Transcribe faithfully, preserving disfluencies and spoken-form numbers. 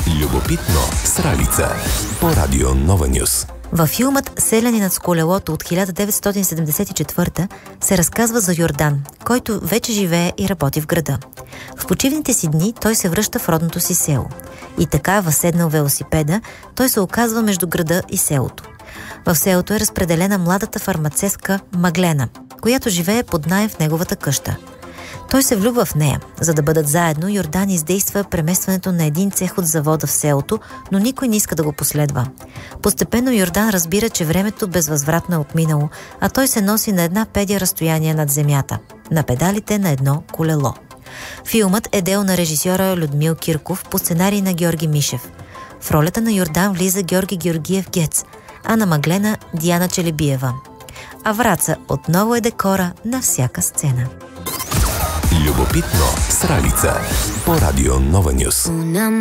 Любопитно с Ралица по Радио Нова Нюс. Във филмът "Селянинът с колелото" от хиляда деветстотин седемдесет и четвърта се разказва за Йордан, който вече живее и работи в града. В почивните си дни той се връща в родното си село. И така, възседнал велосипеда, той се оказва между града и селото. В селото е разпределена младата фармацевтка Маглена, която живее под наем в неговата къща. Той се влюбва в нея. За да бъдат заедно, Йордан издейства преместването на един цех от завода в селото, но никой не иска да го последва. Постепенно Йордан разбира, че времето безвъзвратно е отминало, а той се носи на една педя разстояние над земята, на педалите на едно колело. Филмът е дел на режисьора Людмил Кирков по сценарий на Георги Мишев. В ролята на Йордан влиза Георги Георгиев Гец, а на Маглена Диана Челебиева. А Враца отново е декора на всяка сцена. Любопитно с Ралица по Радио Нова Нюс.